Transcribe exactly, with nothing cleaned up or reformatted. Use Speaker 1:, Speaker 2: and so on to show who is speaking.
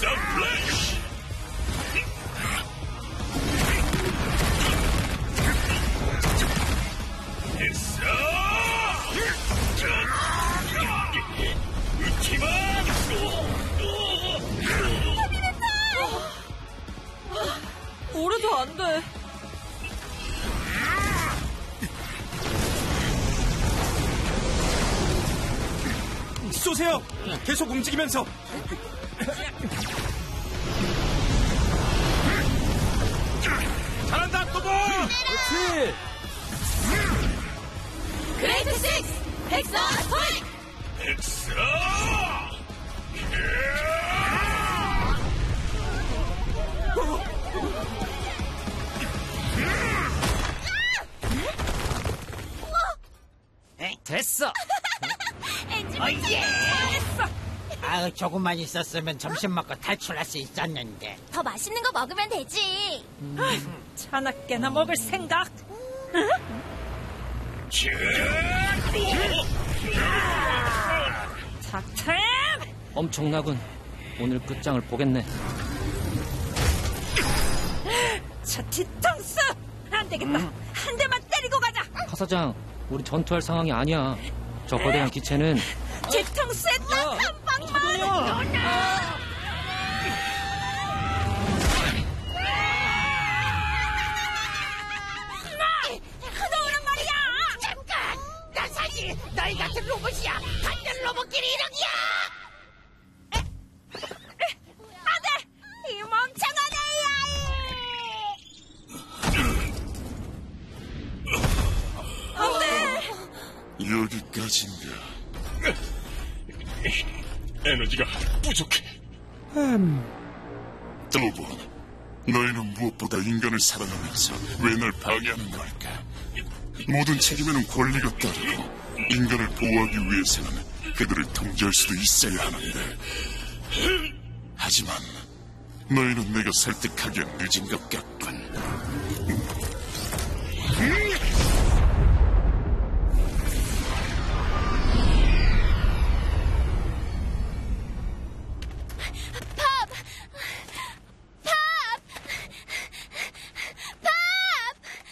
Speaker 1: 플래시! 됐어! 웃지마!
Speaker 2: 오래도 안 돼.
Speaker 3: 쏘세요! 계속 움직이면서! 잘한다, 또보! 그렇지!
Speaker 2: 그레이트 식스! 엑사 스파이크!
Speaker 1: 엑사!
Speaker 4: 됐어.
Speaker 2: 어예!
Speaker 4: 아우, 조금만 있었으면 점심 먹고 탈출할 수 있었는데.
Speaker 5: 더 맛있는 거 먹으면 되지.
Speaker 2: 차나깨나 먹을 생각? 작템!
Speaker 6: 엄청나군. 오늘 끝장을 보겠네.
Speaker 2: 저 뒤통수! 안 되겠다. 한 대만 때리고 가자.
Speaker 6: 하사장, 우리 전투할 상황이 아니야. 저 거대한 기체는
Speaker 2: 뒤통수에 딱 한 방만!
Speaker 5: 그러란 말이야. 잠깐. 난 사실 너희 같은 로봇이야. 단전 로봇끼리 이러기야.
Speaker 2: 안돼! 이 멍청한 에이아이! 안돼!
Speaker 1: 여기까지인가? 에너지가 부족해. 또보, 너희는 무엇보다 인간을 사랑하면서 왜 날 방해하는 걸까? 모든 책임에는 권리가 따르고 인간을 보호하기 위해서는 그들을 통제할 수도 있어야 하는데, 하지만 너희는 내가 설득하기엔 늦은 것 같군.